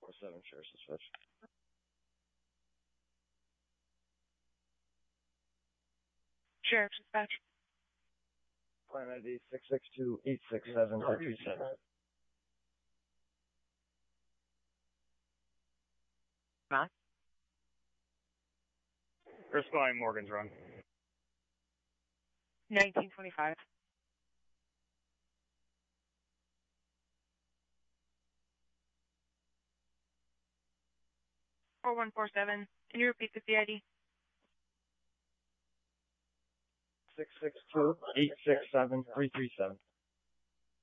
4147, Sheriff's Dispatch. Sheriff's Dispatch. Plan ID 662-867-337. Matt? Responding Morgan's Run. 1925. (4147). Can you repeat the CID? 662-867-337.